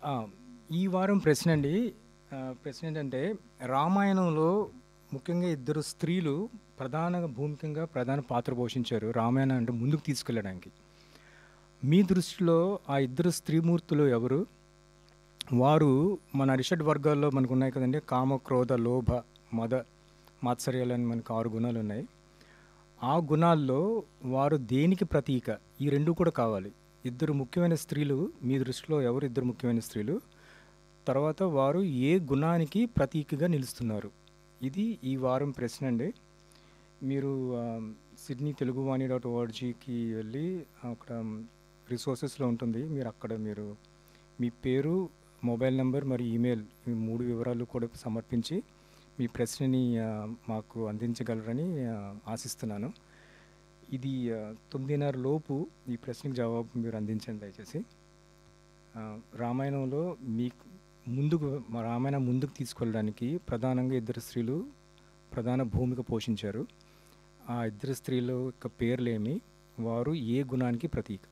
ఆ! ఈ వారం ప్రశ్నండి. ప్రశ్న ఏంటంటే, రామాయణంలో ముఖ్యంగా ఇద్దరు స్త్రీలు ప్రధాన పాత్ర పోషించారు. రామాయణం అంటే ముందుకు తీసుకెళ్ళడానికి. మీ దృష్టిలో ఆ ఇద్దరు స్త్రీమూర్తులు ఎవరు? వారు మన అరిషడ్ వర్గాల్లో మనకున్నాయి కదండీ! కామ, క్రోధ, లోభ, మద, మాత్సర్యాలని మనకు 6 గుణాలున్నాయి. ఆ గుణాల్లో వారు దేనికి ప్రతీక? ఈ 2 కూడా కావాలి. ఇద్దరు ముఖ్యమైన స్త్రీలు మీ దృష్టిలో ఎవరు ఇద్దరు ముఖ్యమైన స్త్రీలు? తర్వాత వారు ఏ గుణానికి ప్రతీకగా నిలుస్తున్నారు? ఇది ఈ వారం ప్రశ్న అండి. మీరు సిడ్నీ తెలుగువాణి .orgకి వెళ్ళి అక్కడ రిసోర్సెస్లో ఉంటుంది. మీరు మీ పేరు, మొబైల్ నంబర్ మరియు ఈమెయిల్ ఈ 3 వివరాలు కూడా సమర్పించి మీ ప్రశ్నని మాకు అందించగలరని ఆశిస్తున్నాను. ఇది 9:30 లోపు ఈ ప్రశ్నకి జవాబు మీరు అందించండి దయచేసి. రామాయణంలో రామాయణం ముందుకు తీసుకెళ్ళడానికి ప్రధానంగా ఇద్దరు స్త్రీలు ప్రధాన భూమిక పోషించారు. ఆ ఇద్దరు స్త్రీల యొక్క పేర్లేమి? వారు ఏ గుణానికి ప్రతీక?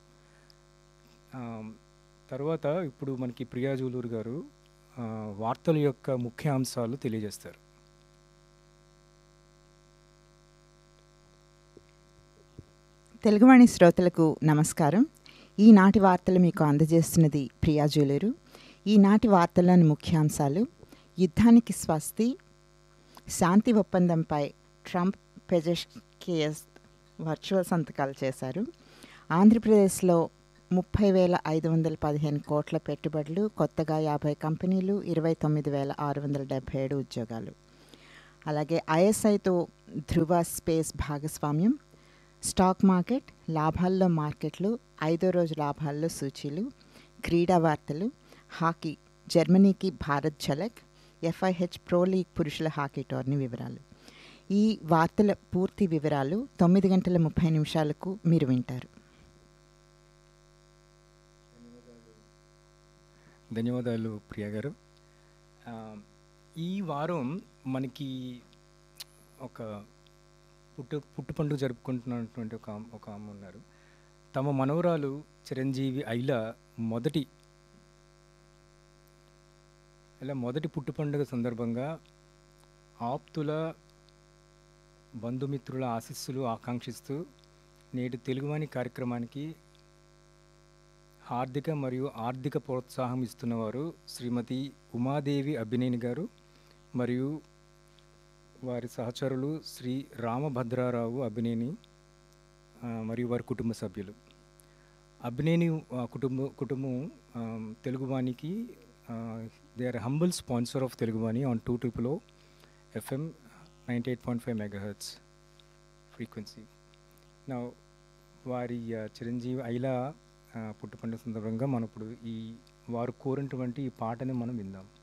తర్వాత ఇప్పుడు మనకి ప్రియా జూలూరు గారు వార్తల యొక్క ముఖ్య అంశాలు తెలియజేస్తారు. తెలుగువాణి శ్రోతలకు నమస్కారం. ఈనాటి వార్తలు మీకు అందజేస్తున్నది ప్రియా జ్యువెలరు. ఈనాటి వార్తల్లోని ముఖ్యాంశాలు: యుద్ధానికి స్వస్తి, శాంతి ఒప్పందంపై ట్రంప్, పెజెష్కియస్ వర్చువల్ సంతకాలు చేశారు. ఆంధ్రప్రదేశ్లో 30,515 కోట్ల పెట్టుబడులు, కొత్తగా 50 కంపెనీలు, 29,677 ఉద్యోగాలు. అలాగే ఐఎస్ఐతో ధృవ స్పేస్ భాగస్వామ్యం, స్టాక్ మార్కెట్ లాభాల్లో మార్కెట్లు, 5వ రోజు లాభాల్లో సూచీలు. క్రీడా వార్తలు: హాకీ, జర్మనీకి భారత్ ఝలక్, FIH ప్రో లీగ్ పురుషుల హాకీ టోర్నీ వివరాలు. ఈ వార్తల పూర్తి వివరాలు 9:30 మీరు వింటారు. ధన్యవాదాలు ప్రియా గారు. ఈ వారం మనకి ఒక పుట్టు పండుగ జరుపుకుంటున్నటువంటి ఒక ఆమె ఉన్నారు. తమ మనవరాలు చిరంజీవి ఐలా మొదటి పుట్టు పండుగ సందర్భంగా ఆప్తుల, బంధుమిత్రుల ఆశీస్సులు ఆకాంక్షిస్తూ నేటి తెలుగువాణి కార్యక్రమానికి హార్దిక మరియు ఆర్థిక ప్రోత్సాహం ఇస్తున్నవారు శ్రీమతి ఉమాదేవి అభినేని గారు మరియు వారి సహచరులు శ్రీ రామభద్రారావు అభినేని మరియు వారి కుటుంబ సభ్యులు. అభినేని కుటుంబం తెలుగువాణికి they are humble sponsor of Teluguvani on 200 FM 98.5 MHz frequency. నా వారి చిరంజీవి ఐలా పుట్టుపండుగ సందర్భంగా మనం ఇప్పుడు వారు కోరినటువంటి ఈ పాటని మనం విందాం.